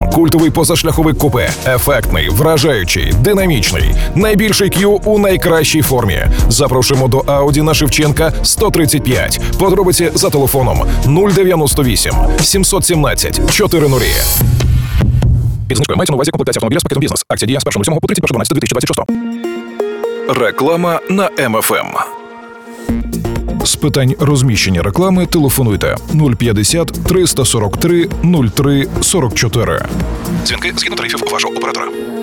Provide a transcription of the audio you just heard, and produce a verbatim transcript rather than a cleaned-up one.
Культовий позашляховик купе. Ефектний, вражаючий, динамічний. Найбільший Q у найкращій формі. Запрошуємо до Audi на Шевченка сто тридцять п'ять. Подробиці за телефоном нуль дев'яносто вісім сімсот сімнадцять чотирнадцять. Під знижкою мається на увазі комплектація автомобіля з пакетом бізнес. Акція діє з першого сьомого по тридцять перше дванадцяте дві тисячі двадцять шостого. Реклама на Ем Еф Ем. З питань розміщення реклами телефонуйте нуль п'ятдесят триста сорок три нуль три сорок чотири. Дзвінки згідно тарифів вашого оператора.